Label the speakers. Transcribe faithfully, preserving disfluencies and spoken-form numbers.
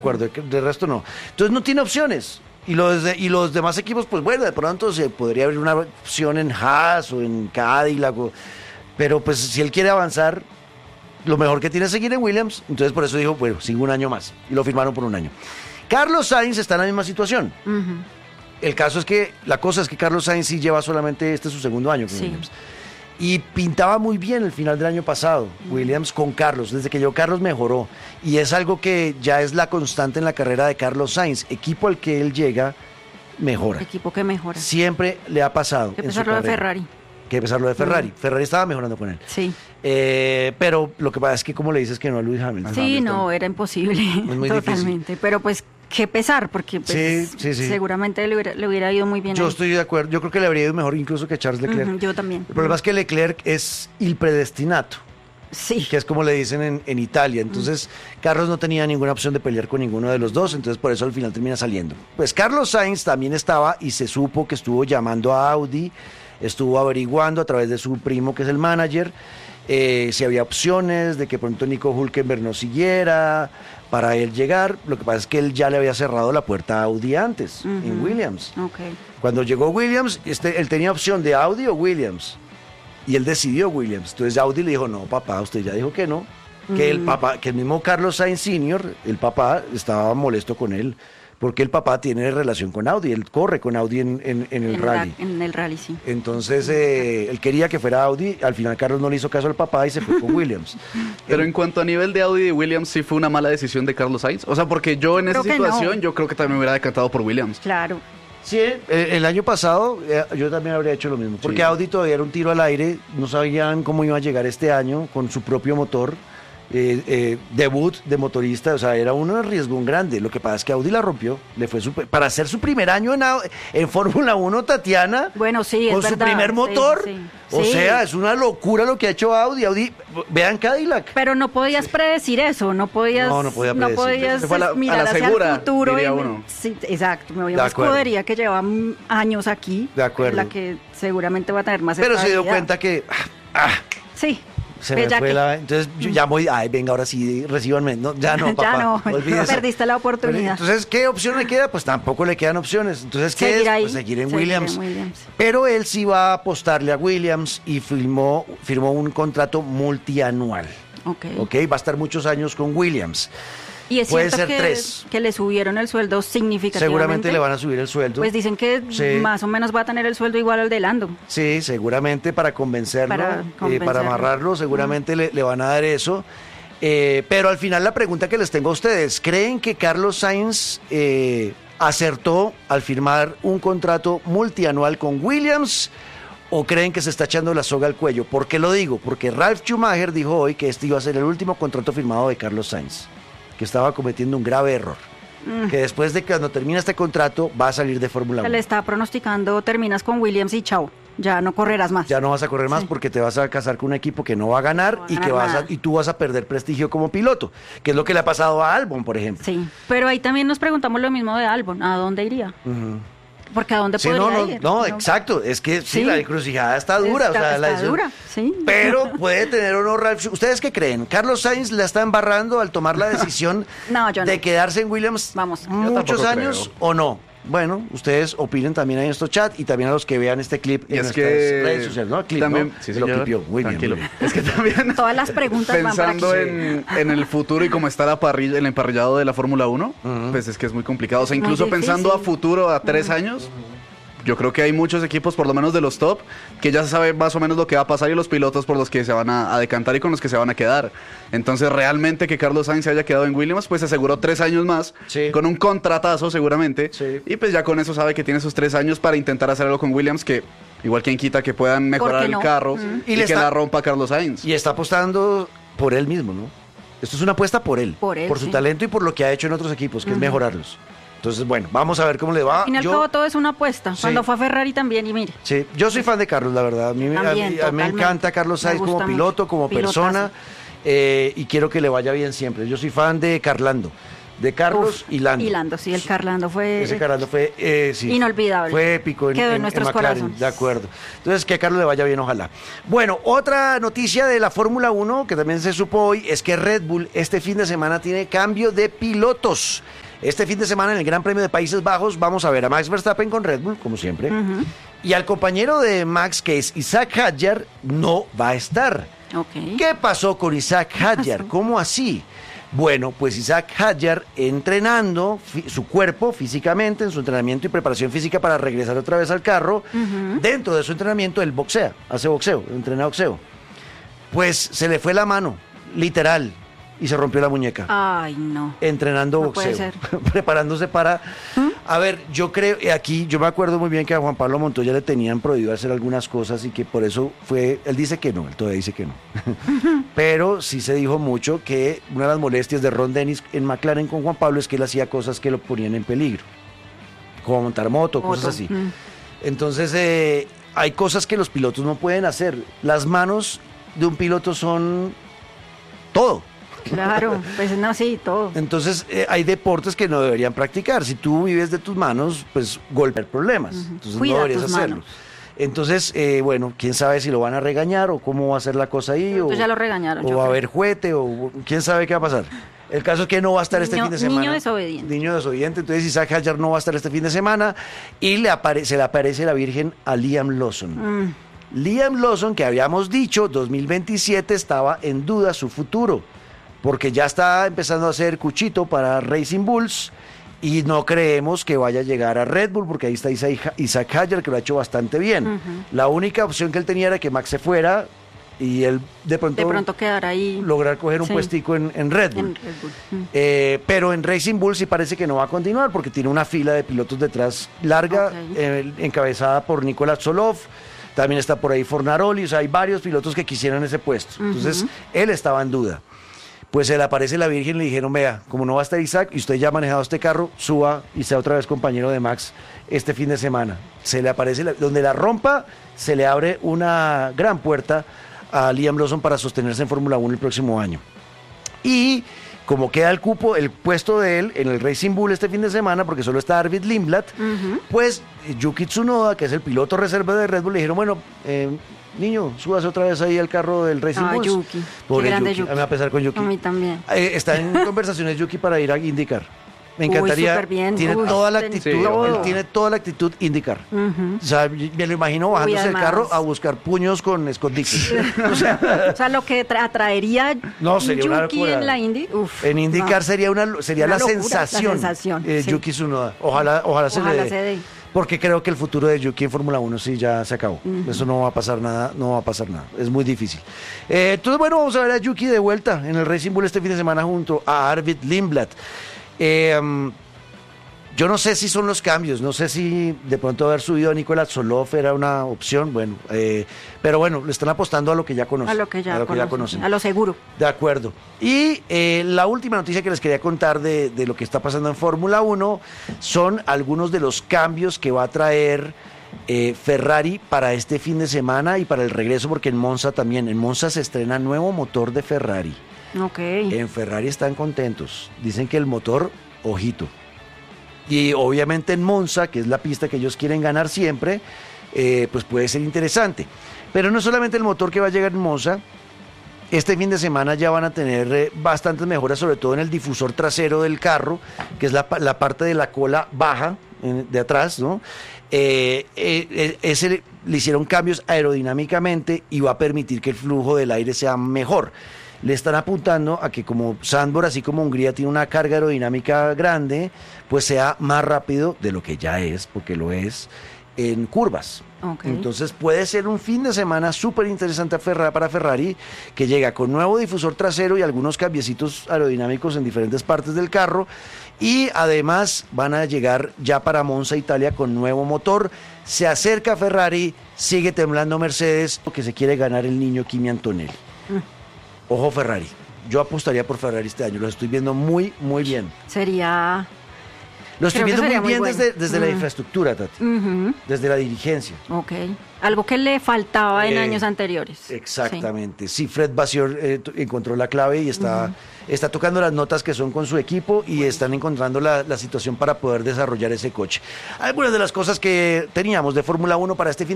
Speaker 1: acuerdo, de, de resto no. Entonces no tiene opciones. Y los, de, y los demás equipos, pues bueno, de pronto se podría abrir una opción en Haas o en Cadillac, o, pero pues si él quiere avanzar, lo mejor que tiene es seguir en Williams. Entonces por eso dijo, bueno, sigo un año más. Y lo firmaron por un año. Carlos Sainz está en la misma situación. Uh-huh. El caso es que, la cosa es que Carlos Sainz sí lleva solamente este su segundo año con sí. Williams. Y pintaba muy bien el final del año pasado, uh-huh. Williams con Carlos. Desde que llegó Carlos mejoró. Y es algo que ya es la constante en la carrera de Carlos Sainz. Equipo al que él llega, mejora.
Speaker 2: Equipo que mejora.
Speaker 1: Siempre le ha pasado.
Speaker 2: Que pesar lo de Ferrari.
Speaker 1: Que pesar lo de Ferrari. Uh-huh. Ferrari estaba mejorando con él.
Speaker 2: Sí.
Speaker 1: Eh, pero lo que pasa es que, como le dices que no a Lewis Hamilton.
Speaker 2: Sí,
Speaker 1: Hamilton,
Speaker 2: no, era imposible.
Speaker 1: Es muy
Speaker 2: totalmente.
Speaker 1: difícil.
Speaker 2: Pero pues, qué pesar, porque pues,
Speaker 1: sí, sí, sí.
Speaker 2: seguramente le hubiera, le hubiera ido muy bien.
Speaker 1: Yo
Speaker 2: ahí.
Speaker 1: estoy de acuerdo. Yo creo que le habría ido mejor incluso que Charles Leclerc.
Speaker 2: Uh-huh, yo también.
Speaker 1: El problema uh-huh. es que Leclerc es il predestinato.
Speaker 2: Sí.
Speaker 1: Que es como le dicen en, en Italia. Entonces, uh-huh. Carlos no tenía ninguna opción de pelear con ninguno de los dos. Entonces, por eso al final termina saliendo. Pues Carlos Sainz también estaba y se supo que estuvo llamando a Audi. Estuvo averiguando a través de su primo, que es el manager, eh, si había opciones de que pronto Nico Hülkenberg no siguiera para él llegar. Lo que pasa es que él ya le había cerrado la puerta a Audi antes, uh-huh. en Williams.
Speaker 2: Okay.
Speaker 1: Cuando llegó Williams, este, él tenía opción de Audi o Williams. Y él decidió Williams. Entonces Audi le dijo, no, papá, usted ya dijo que no. Uh-huh. Que el papá, que el mismo Carlos Sainz senior, el papá, estaba molesto con él. Porque el papá tiene relación con Audi, él corre con Audi en, en, en el
Speaker 2: en
Speaker 1: rally.
Speaker 2: La, en el rally, sí.
Speaker 1: Entonces, eh, él quería que fuera Audi, al final Carlos no le hizo caso al papá y se fue con Williams.
Speaker 3: Pero en cuanto a nivel de Audi y Williams, ¿sí fue una mala decisión de Carlos Sainz? O sea, porque yo en esa situación, no. yo creo que también me hubiera decantado por Williams.
Speaker 2: Claro.
Speaker 1: Sí, el, el año pasado eh, yo también habría hecho lo mismo, porque sí. Audi todavía era un tiro al aire, no sabían cómo iba a llegar este año con su propio motor. Eh, eh, debut de motorista, o sea, era un riesgo grande. Lo que pasa es que Audi la rompió, le fue super, para hacer su primer año en, en Fórmula uno, Tatiana,
Speaker 2: bueno, sí,
Speaker 1: con
Speaker 2: es
Speaker 1: su
Speaker 2: verdad,
Speaker 1: primer motor,
Speaker 2: sí, sí,
Speaker 1: o
Speaker 2: sí.
Speaker 1: sea, es una locura lo que ha hecho Audi. Audi, vean Cadillac.
Speaker 2: Pero no podías sí. predecir eso, no podías,
Speaker 1: no, no podía predecir.
Speaker 2: No podías
Speaker 3: fue a la,
Speaker 2: mirar
Speaker 3: a la
Speaker 2: hacia
Speaker 3: segura,
Speaker 2: el futuro.
Speaker 3: Diría
Speaker 2: y,
Speaker 3: uno.
Speaker 2: Sí, exacto, me voy a una escudería que lleva años aquí,
Speaker 1: de acuerdo.
Speaker 2: la que seguramente va a tener más
Speaker 1: Pero se dio cuenta que, ah,
Speaker 2: sí.
Speaker 1: Se me fue
Speaker 2: que...
Speaker 1: la... Entonces yo llamo y, ay, venga, ahora sí, recíbanme. No, ya no, papá.
Speaker 2: Ya no, olvídese. Perdiste la oportunidad.
Speaker 1: Entonces, ¿qué opción le queda? Pues tampoco le quedan opciones. Entonces, ¿qué
Speaker 2: seguir
Speaker 1: es?
Speaker 2: Ahí,
Speaker 1: pues seguir en
Speaker 2: seguir
Speaker 1: Williams.
Speaker 2: en Williams.
Speaker 1: Pero él sí va a apostarle a Williams y firmó, firmó un contrato multianual.
Speaker 2: Ok.
Speaker 1: Ok, va a estar muchos años con Williams.
Speaker 2: Y es
Speaker 1: Puede
Speaker 2: cierto
Speaker 1: ser
Speaker 2: que,
Speaker 1: tres.
Speaker 2: que le subieron el sueldo significativamente.
Speaker 1: Seguramente le van a subir el sueldo.
Speaker 2: Pues dicen que sí. más o menos va a tener el sueldo igual al de Lando.
Speaker 1: Sí, seguramente para convencerlo, para, convencerlo. Eh, para amarrarlo, seguramente uh-huh. le, le van a dar eso. Eh, pero al final la pregunta que les tengo a ustedes, ¿creen que Carlos Sainz eh, acertó al firmar un contrato multianual con Williams? ¿O creen que se está echando la soga al cuello? ¿Por qué lo digo? Porque Ralf Schumacher dijo hoy que este iba a ser el último contrato firmado de Carlos Sainz, que estaba cometiendo un grave error, mm. que después de que cuando termina este contrato va a salir de Fórmula uno.
Speaker 2: Se le está pronosticando, terminas con Williams y chao, ya no correrás más.
Speaker 1: Ya no vas a correr más sí. porque te vas a casar con un equipo que no va a ganar, no va a y ganar que vas a, y tú vas a perder prestigio como piloto, que es lo que le ha pasado a Albon, por ejemplo.
Speaker 2: Sí, pero ahí también nos preguntamos lo mismo de Albon, ¿a dónde iría? Uh-huh. Porque a dónde
Speaker 1: sí,
Speaker 2: podría
Speaker 1: no, no,
Speaker 2: ir.
Speaker 1: No,
Speaker 2: no,
Speaker 1: exacto, es que sí,
Speaker 2: sí.
Speaker 1: la encrucijada está dura.
Speaker 2: Está,
Speaker 1: o sea,
Speaker 2: está
Speaker 1: la
Speaker 2: dura, sí.
Speaker 1: Pero puede tener o no Ralf. ¿Ustedes qué creen? ¿Carlos Sainz la está embarrando al tomar la decisión
Speaker 2: no, yo no.
Speaker 1: de quedarse en Williams
Speaker 2: Vamos.
Speaker 1: muchos años creo. o no? Bueno, ustedes opinen también en estos chats y también a los que vean este clip
Speaker 3: y
Speaker 1: en
Speaker 3: es
Speaker 1: nuestras
Speaker 3: que
Speaker 1: redes sociales, ¿no? Clip,
Speaker 3: también,
Speaker 1: ¿no?
Speaker 3: sí,
Speaker 1: lo clipió, muy
Speaker 3: tranquilo.
Speaker 1: bien.
Speaker 3: Es que también
Speaker 2: todas las preguntas
Speaker 3: pensando
Speaker 2: van
Speaker 3: en, en el futuro y cómo está la parrilla, el emparrillado de la Fórmula uno, uh-huh. pues es que es muy complicado. O sea, incluso pensando a futuro, a tres uh-huh. años, yo creo que hay muchos equipos, por lo menos de los top, que ya se sabe más o menos lo que va a pasar y los pilotos por los que se van a, a decantar y con los que se van a quedar. Entonces, realmente que Carlos Sainz se haya quedado en Williams, pues se aseguró tres años más, sí. con un contratazo seguramente, sí. y pues ya con eso sabe que tiene esos tres años para intentar hacer algo con Williams, que igual quien quita que puedan mejorar no? el carro mm. y, y que está, la rompa Carlos Sainz.
Speaker 1: Y está apostando por él mismo, ¿no? Esto es una apuesta por él,
Speaker 2: por, él,
Speaker 1: por su
Speaker 2: sí.
Speaker 1: talento y por lo que ha hecho en otros equipos, que uh-huh. es mejorarlos. Entonces, bueno, vamos a ver cómo le va.
Speaker 2: Al fin y al cabo todo es una apuesta. Sí. Cuando fue a Ferrari también, y mire.
Speaker 1: Sí, yo soy fan de Carlos, la verdad. A mí,
Speaker 2: también,
Speaker 1: a mí, a mí me encanta Carlos Sainz como piloto, como
Speaker 2: Pilotazo.
Speaker 1: persona, eh, y quiero que le vaya bien siempre. Yo soy fan de Carlando. de Carlos
Speaker 2: Uf,
Speaker 1: y Lando.
Speaker 2: Y Lando, sí, el Carlando fue...
Speaker 1: Ese Carlando fue eh, sí,
Speaker 2: inolvidable.
Speaker 1: Fue épico en,
Speaker 2: Quedó en
Speaker 1: en,
Speaker 2: nuestros
Speaker 1: en McLaren,
Speaker 2: corazones.
Speaker 1: de acuerdo. Entonces, que a Carlos le vaya bien, ojalá. Bueno, otra noticia de la Fórmula uno que también se supo hoy es que Red Bull este fin de semana tiene cambio de pilotos. Este fin de semana en el Gran Premio de Países Bajos vamos a ver a Max Verstappen con Red Bull, como siempre. Uh-huh. Y al compañero de Max, que es Isaac Hadjar, no va a estar.
Speaker 2: Okay.
Speaker 1: ¿Qué pasó con Isaac Hadjar? ¿Cómo así? Bueno, pues Isaac Hadjar entrenando fi- su cuerpo físicamente, en su entrenamiento y preparación física para regresar otra vez al carro. Uh-huh. Dentro de su entrenamiento, él boxea, hace boxeo, entrena boxeo. Pues se le fue la mano, literal, y se rompió la muñeca.
Speaker 2: Ay, no.
Speaker 1: Entrenando
Speaker 2: no
Speaker 1: boxeo,
Speaker 2: puede ser.
Speaker 1: preparándose para... ¿Mm? A ver, yo creo, aquí yo me acuerdo muy bien que a Juan Pablo Montoya le tenían prohibido hacer algunas cosas y que por eso fue, él dice que no, él todavía dice que no. Pero sí se dijo mucho que una de las molestias de Ron Dennis en McLaren con Juan Pablo es que él hacía cosas que lo ponían en peligro, como montar moto, moto. cosas así. Mm. Entonces, eh, hay cosas que los pilotos no pueden hacer. Las manos de un piloto son todo.
Speaker 2: Claro, pues no, sí, todo.
Speaker 1: Entonces, eh, hay deportes que no deberían practicar. Si tú vives de tus manos, pues golpear problemas. Uh-huh. Entonces,
Speaker 2: Cuida
Speaker 1: no deberías
Speaker 2: tus
Speaker 1: hacerlo.
Speaker 2: Manos.
Speaker 1: Entonces, eh, bueno, quién sabe si lo van a regañar o cómo va a ser la cosa ahí.
Speaker 2: Entonces
Speaker 1: o
Speaker 2: ya lo regañaron.
Speaker 1: O va a haber juguete, o quién sabe qué va a pasar. El caso es que no va a estar este
Speaker 2: niño,
Speaker 1: fin de semana.
Speaker 2: Niño desobediente.
Speaker 1: Niño desobediente. Entonces, Isaac Hadjar no va a estar este fin de semana. Y le apare- se le aparece la Virgen a Liam Lawson. Mm. Liam Lawson, que habíamos dicho, dos mil veintisiete estaba en duda su futuro, porque ya está empezando a hacer cuchito para Racing Bulls y no creemos que vaya a llegar a Red Bull, porque ahí está Isaac Hadjar, que lo ha hecho bastante bien. Uh-huh. La única opción que él tenía era que Max se fuera y él de pronto,
Speaker 2: de pronto quedar ahí,
Speaker 1: lograr coger un sí. puestico en, en Red Bull. En Red Bull. Uh-huh. Eh, pero en Racing Bull sí parece que no va a continuar, porque tiene una fila de pilotos detrás larga, okay. eh, encabezada por Nicolás Solov. También está por ahí Fornaroli, o sea, hay varios pilotos que quisieran ese puesto. Uh-huh. Entonces, él estaba en duda. Pues se le aparece la Virgen y le dijeron, vea, como no va a estar Isaac y usted ya ha manejado este carro, suba y sea otra vez compañero de Max este fin de semana. Se le aparece, la, donde la rompa, se le abre una gran puerta a Liam Lawson para sostenerse en Fórmula uno el próximo año. Y como queda el cupo, el puesto de él en el Racing Bull este fin de semana, porque solo está Arvid Lindblad, uh-huh. pues Yuki Tsunoda, que es el piloto reserva de Red Bull, le dijeron, bueno, eh, niño, súbase otra vez ahí al carro del Racing Bull.
Speaker 2: Ah, Yuki.
Speaker 1: Pobre
Speaker 2: Qué grande
Speaker 1: Yuki.
Speaker 2: Yuki.
Speaker 1: A mí me va a pesar con Yuki.
Speaker 2: A mí también.
Speaker 1: Eh, está en conversaciones Yuki para ir a IndyCar. Me encantaría.
Speaker 2: Uy, bien.
Speaker 1: Tiene
Speaker 2: Uy,
Speaker 1: toda la actitud,
Speaker 3: sí,
Speaker 1: él tiene toda la actitud IndyCar. Uh-huh. O sea, me lo imagino bajándose del carro a buscar puños con Scott Dixon.
Speaker 2: o, sea, o sea, lo que tra- atraería
Speaker 1: no, sería
Speaker 2: Yuki
Speaker 1: una
Speaker 2: en la Indy. Uf,
Speaker 1: en IndyCar
Speaker 2: no.
Speaker 1: sería una sería una la, locura, sensación,
Speaker 2: la sensación.
Speaker 1: Eh,
Speaker 2: sí.
Speaker 1: Yuki Tsunoda. Ojalá, ojalá, se
Speaker 2: ojalá
Speaker 1: le
Speaker 2: se dé.
Speaker 1: Porque creo que el futuro de Yuki en Fórmula uno sí ya se acabó. Uh-huh. Eso no va a pasar nada, no va a pasar nada. Es muy difícil. Eh, entonces, bueno, vamos a ver a Yuki de vuelta en el Racing Bull este fin de semana junto a Arvid Lindblad. Eh, um, yo no sé si son los cambios, no sé si de pronto haber subido a Nicolás Solov era una opción, bueno, eh, pero bueno, le están apostando a lo que ya conocen.
Speaker 2: A lo que ya,
Speaker 1: a lo que
Speaker 2: conocen,
Speaker 1: ya conocen.
Speaker 2: A lo seguro.
Speaker 1: De acuerdo. Y eh, la última noticia que les quería contar de, de lo que está pasando en Fórmula uno son algunos de los cambios que va a traer eh, Ferrari para este fin de semana y para el regreso, porque en Monza también, en Monza se estrena nuevo motor de Ferrari.
Speaker 2: Ok.
Speaker 1: En Ferrari están contentos, dicen que el motor, ojito. Y obviamente en Monza, que es la pista que ellos quieren ganar siempre, eh, pues puede ser interesante. Pero no solamente el motor que va a llegar en Monza, este fin de semana ya van a tener eh, bastantes mejoras, sobre todo en el difusor trasero del carro, que es la, la parte de la cola baja, eh, de atrás, ¿no? Eh, eh, ese le hicieron cambios aerodinámicamente y va a permitir que el flujo del aire sea mejor. Le están apuntando a que como Zandvoort, así como Hungría, tiene una carga aerodinámica grande, pues sea más rápido de lo que ya es, porque lo es, en curvas. Okay. Entonces puede ser un fin de semana súper interesante para Ferrari, que llega con nuevo difusor trasero y algunos cambiecitos aerodinámicos en diferentes partes del carro, y además van a llegar ya para Monza, Italia, con nuevo motor. Se acerca Ferrari, sigue temblando Mercedes, porque se quiere ganar el niño Kimi Antonelli. Mm. Ojo Ferrari, yo apostaría por Ferrari este año, los estoy viendo muy, muy bien.
Speaker 2: Sería
Speaker 1: Lo estoy
Speaker 2: Creo que
Speaker 1: viendo muy
Speaker 2: sería muy
Speaker 1: bien
Speaker 2: bueno.
Speaker 1: desde, desde la
Speaker 2: Mm.
Speaker 1: infraestructura, Tati,
Speaker 2: Ujú.
Speaker 1: desde la dirigencia.
Speaker 2: Ok. Algo que le faltaba en
Speaker 1: Eh,
Speaker 2: años anteriores.
Speaker 1: Exactamente. Sí, Fred Vasseur eh, t- encontró la clave y está, está tocando las notas que son con su equipo y están encontrando la, la situación para poder desarrollar ese coche. Algunas de las cosas que teníamos de Fórmula uno para este fin